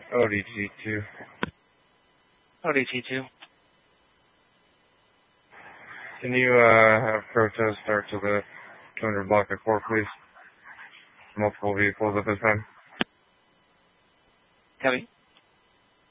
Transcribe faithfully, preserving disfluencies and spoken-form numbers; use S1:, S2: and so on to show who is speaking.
S1: O D T two.
S2: O D T two.
S1: Can you uh, have protest start to the two hundred block at four, please? Multiple vehicles at this time.
S2: Copy.